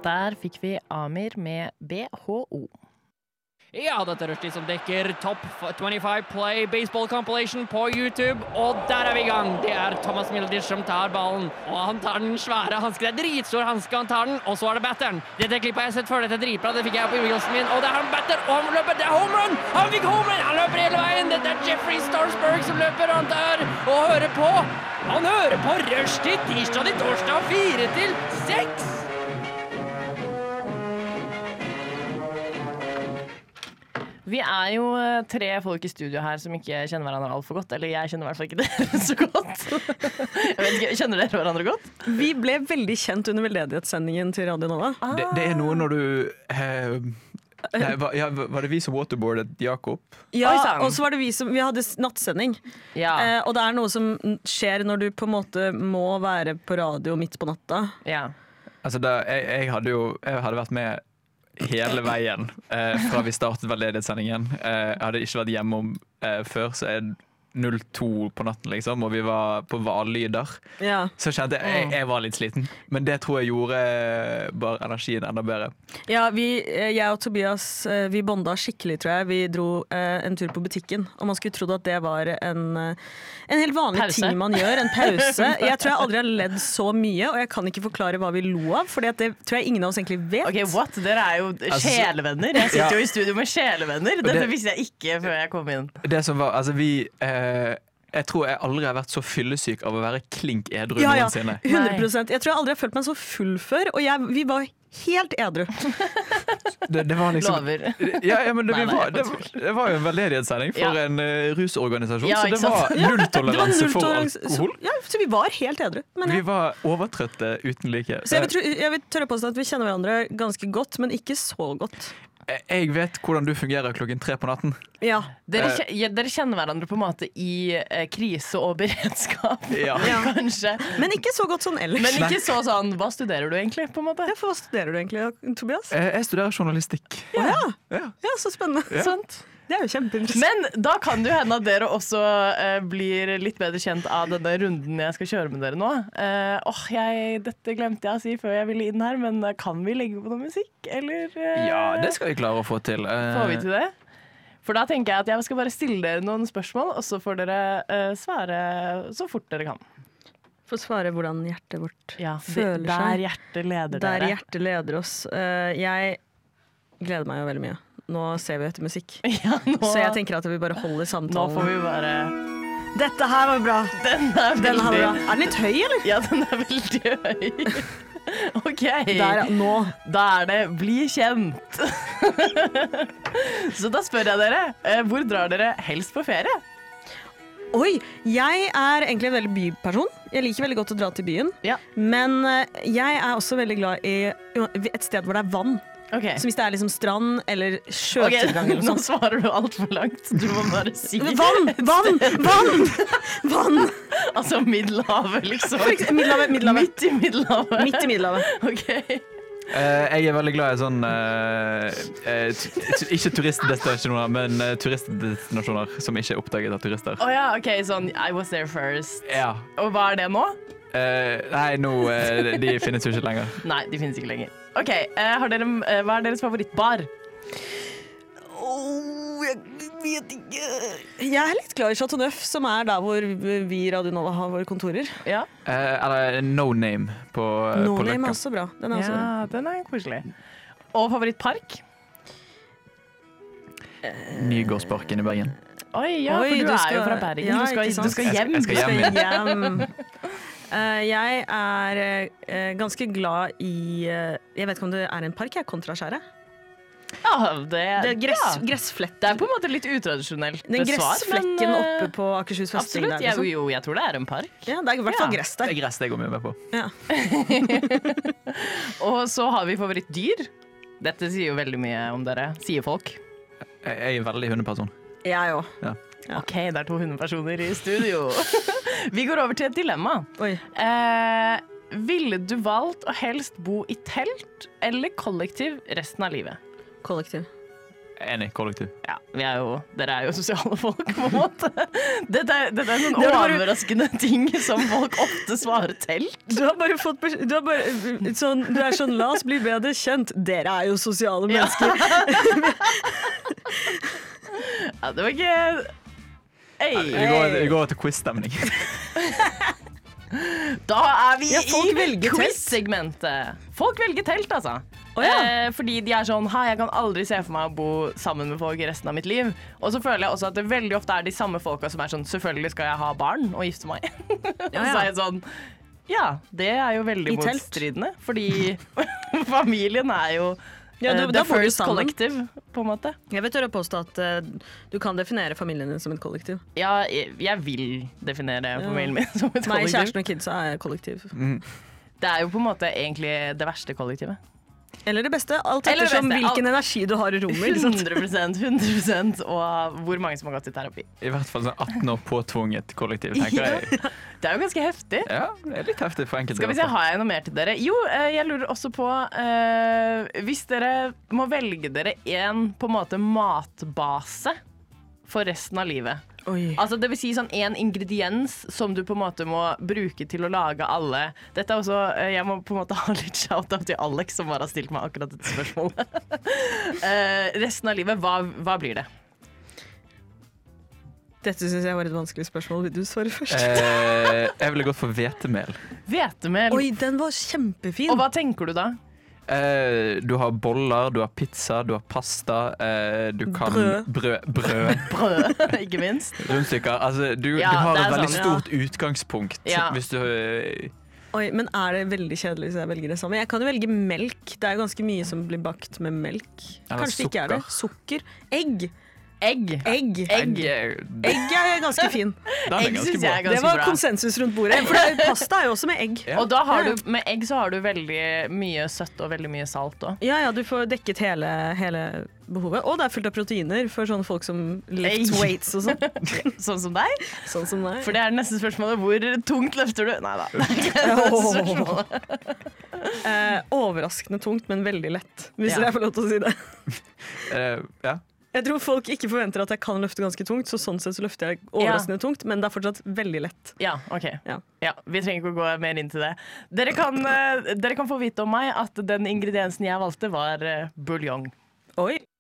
Der fikk vi Amir med BHO. Ja, dette er Rushdie som dekker Top 25 Play Baseball Compilation på YouTube. Og der er vi i gang. Det er Thomas Mildish som tar ballen. Og han tar den svære hansken. Det er dritstor hanske, han tar den. Og så er det batteren. Dette klippet har jeg sett før. Dette er dritbra. Det fikk jeg på Eaglesen min. Og det er han batter. Og han løper. Det er home run! Han fikk home run! Han løper hele veien. Dette er Jeffrey Starsberg som løper rundt der og hører på. Han hører på Rushdie tirsdag til torsdag 4 til 6. Vi er jo 3 folk i studio her som ikke kjenner hverandre alt for godt. Eller jeg kjenner i hvert fall ikke dere så godt. Jeg vet ikke, kjenner dere hverandre godt? Vi ble veldig kjent under veldedighetssendingen til Radio Nova. Det er noe når du... var det vi som waterboardet Jakob? Ja, og så var det vi hadde nattsending. Ja. Og det er noe som skjer når du på en måte må være på radio midt på natta. Ja. Altså, jeg hadde vært med hele veien fra vi startet veldedighetssendingen. Jeg hadde ikke vært hjemme før, så jeg 02 på natten liksom, og vi var på vallyder. Ja. Så kjente jeg var litt sliten, men det tror jeg gjorde bare energien enda bedre. Ja, jeg og Tobias, vi bonda skikkelig, tror jeg. Vi dro en tur på butikken, og man skulle trodd at det var en helt vanlig pause. ting man gjør, en pause. Jeg tror jeg aldri har ledd så mye, og jeg kan ikke forklare hva vi lo av, for det tror jeg ingen av oss egentlig vet. Ok, what? Dere er jo sjelevenner. Jeg sitter jo i studio med sjelevenner. Dette visste jeg ikke før jeg kom inn. Det som var, altså jeg tror jeg aldri har vært så fyllesyk av å være klink edru noensinne. 100%. Jeg tror jeg aldri har følt meg så full før, og vi var helt edru. Det var liksom... Lover. Ja, men det var jo en veldedighetssending for en rusorganisasjon, Ja, så det var nulltoleranse for alkohol. Ja, så vi var helt edru. Vi var overtrøtte uten like. Så jeg vil tørre påstå at vi kjenner hverandre ganske godt, men ikke så godt. Jeg vet hvordan du fungerer klokken 3 på natten. Ja. Dere kjenner hverandre på en måte i krise og beredskap, kanskje. Men ikke så godt sånn ellers. Men ikke sånn, hva studerer du egentlig, på en måte? Hva studerer du egentlig, Tobias? Jeg studerer journalistikk. Ja, så spennende. Ja. Sant? Det er jo kjempeinteressant. Men da kan det jo hende at dere også blir litt bedre kjent av denne runden jeg skal kjøre med dere nå. Dette glemte jeg å si før jeg ville inn her, men kan vi legge på noe musikk, eller? Ja, det skal vi klare å få til. Får vi til det? For da tenker jeg at jeg skal bare stille dere noen spørsmål, og så får dere svare så fort dere kan. For å svare hvordan hjertet vårt føler seg. Der hjertet leder dere. Der hjertet leder oss. Jeg gleder meg jo veldig mye. Nå ser vi etter musikk. Så jeg tenker at vi bare holder samtalen. Nå får vi bare... Dette her var bra. Den er veldig... Er den litt høy, eller? Ja, den er veldig høy. Ok. Nå. Da er det bli kjent. Så da spør jeg dere, hvor drar dere helst på ferie? Oi, jeg er egentlig en veldig byperson. Jeg liker veldig godt å dra til byen. Ja. Men jeg er også veldig glad i et sted hvor det er vann. Okay. Så hvis det er liksom strand eller sjøtilgang eller nå sånt. svarer du alt for langt. Du må bare si Vann! Altså Middelhavet, liksom. Middelhavet. Midt i Middelhavet. Midt i Middelhavet. Ok. Jeg er veldig glad i sånn ikke turistdestinasjoner, men turistdestinasjoner som ikke er oppdaget av turister. Ja, ok, sånn I was there first. Ja. Og hva er det nå? Nei, de finnes jo ikke lenger. Nei, de finnes ikke lenger. Ok, hva er deres favorittbar? Jeg vet ikke. Jeg er litt glad i Chateau Neuf, som er der hvor vi i Radio Nova har våre kontorer. Ja. Eller No Name på No Løkka. Name er også bra. Den er også bra. Den er koselig. Og favorittpark? Nygårdsparken i Bergen. Oi, for du er jo fra Bergen. Ja, du skal hjem. Jeg skal hjem. Jeg er ganske glad i jeg vet ikke om det er en park, Kontraskjæret. Ja, det er gressflekk. Det er på en måte litt utradisjonelt den gressflekken men, oppe på Akershus festning. Absolutt, der, liksom. jeg tror det er en park. Ja, det er i hvert fall gress der. Det er gress det går mye med på. Ja. Og så har vi favorittdyr. Dette sier jo veldig mye om dere, sier folk. Jeg er en veldig hundeperson. Jeg òg. Ja. Ja. Ok, det er 2 hundepersoner i studio. Vi går over til et dilemma. Oi. Ville du valgt å helst bo i telt eller kollektiv resten av livet? Kollektiv. Enig, kollektiv. Ja, dere er jo sosiale folk, på en måte. Dette er noen Det var bare- overraskende ting som folk ofte svarer telt. Du er sånn, la oss bli bedre kjent. Dere er jo sosiale mennesker. Ja, det var ikke Vi går til quiz-stemning. Da er vi Ja, folk i velger telt. quiz-segmentet. Folk velger telt, altså. ja. Fordi de er sånn jeg kan aldri se for meg å bo sammen med folk i resten av mitt liv. Og så føler jeg også at det veldig ofte er de samme folka som er sånn selvfølgelig skal jeg ha barn og gifte meg. Og så er jeg sånn ja, det er jo veldig I telt. motstridende. Fordi familien er jo Ja, the da bor du first sammen. collective, på en måte. Jeg vil tørre å påstå at du kan definere familien din som et kollektiv. Ja, jeg vil definere familien min som et Meg, kollektiv. kjæresten og kidsa er kollektiv. Det er jo på en måte egentlig det verste kollektivet. Eller det beste, alt Eller det ettersom beste. hvilken energi du har i rommet. Ikke sant? 100%, og hvor mange som har gått i terapi. I hvert fall sånn 18 år påtvunget kollektiv, tenker jeg. Det er jo ganske heftig. Ja, det er litt heftig for enkelte. Skal vi se, har jeg noe mer til dere? Jo, jeg lurer også på hvis dere må velge dere en på en måte matbase for resten av livet. Oi. Altså det vil si sånn en ingrediens som du på en måte må bruke til å lage alle. Dette er også, jeg må på en måte ha litt shout-out til Alex som bare har stilt meg akkurat dette spørsmålet. Resten av livet, hva blir det? Dette syns jeg var et vanskelig spørsmål. Vil du svare først? Jeg ville gått for hvetemel. Hvetemel. Oi, den var kjempefin! Og hva tenker du da? Du har boller, du har pizza, du har pasta, du kan Brød. Brød, ikke minst. Rundstykker. Altså, du Ja, har det et er veldig sant, stort utgangspunkt. Ja. Hvis du Oi, men er det veldig kjedelig hvis jeg velger det samme? Jeg kan jo velge melk. Det er jo ganske mye som blir bakt med melk. Eller Kanskje det ikke er det. Sukker. Egg. Egg. Egg. Egg. Egg er ganske fin. Den er Egg ganske synes bra. jeg er Det ganske var bra. konsensus rundt bordet. For pasta er jo også med egg. Ja. Og da har du, med egg så har du veldig mye søtt og veldig mye salt også. Ja, du får dekket hele behovet. Og det er fullt av proteiner for sånne folk som lift Egg. weights og sånn. Sånn som deg. Sånn som deg. For det er det neste spørsmålet. Hvor tungt løfter du? Nei da. Det er ikke det neste spørsmålet. Overraskende tungt, men veldig lett, hvis Ja. jeg får lov til å si det. Ja. Jeg tror folk ikke forventer at jeg kan løfte ganske tungt, så sånn sett så løfter jeg overraskende tungt, men det er fortsatt veldig lett. Ja, ok. Ja. Ja, vi trenger ikke å gå mer inn til det. Dere kan få vite om meg at den ingrediensen jeg valgte var buljong. Oi.